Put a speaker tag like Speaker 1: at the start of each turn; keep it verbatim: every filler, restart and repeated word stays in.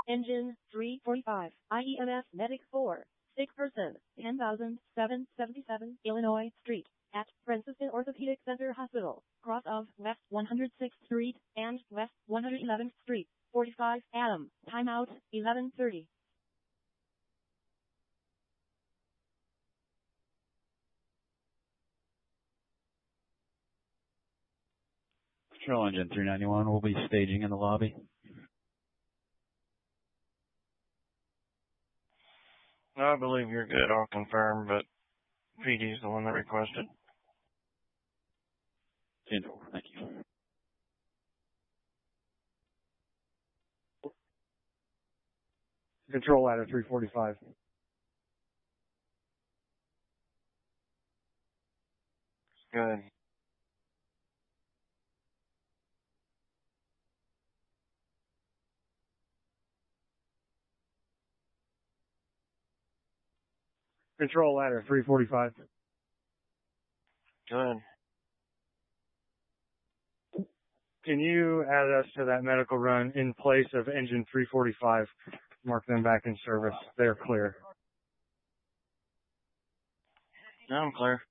Speaker 1: Engine three forty-five, I E M S Medic four, sick person, ten thousand seven hundred seventy-seven Illinois Street, at Franciscan Orthopedic Center Hospital, cross of West one hundred sixth Street and West one hundred eleventh Street, forty-five Adam, timeout, eleven thirty.
Speaker 2: Patrol Engine three ninety-one will be staging in the lobby.
Speaker 3: I believe you're good. I'll confirm, but P D's the one that requested.
Speaker 2: Control, thank you.
Speaker 4: Control ladder three forty-five.
Speaker 3: Good.
Speaker 4: Control ladder three forty-five.
Speaker 3: Good.
Speaker 4: Can you add us to that medical run in place of engine three forty-five? Mark them back in service. They're clear.
Speaker 3: No, I'm clear.